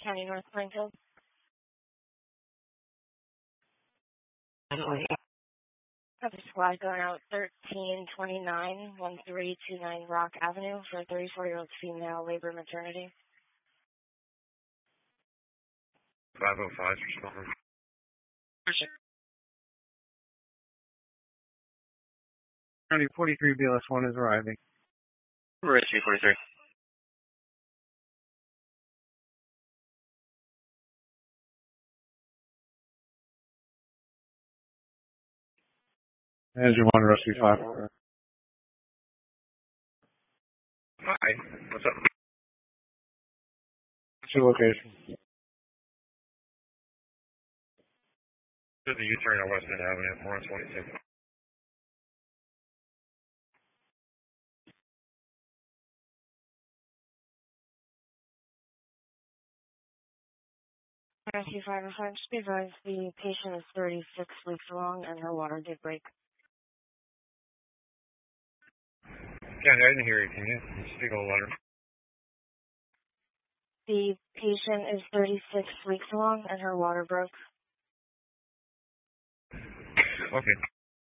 County, North Springfield. Traffic supply going out 1329 1329 Rock Avenue for a 34-year-old female labor maternity. 505 responding. County 43 BLS1 is arriving. Rescue 43. Manager 1, Rescue 5. Hi, what's up? What's your location? To the U-turn on West End Avenue, 422. Rescue 505, just be advised the patient is 36 weeks along and her water did break. Yeah, I didn't hear you. Can you speak a little louder? The patient is 36 weeks along and her water broke. Okay.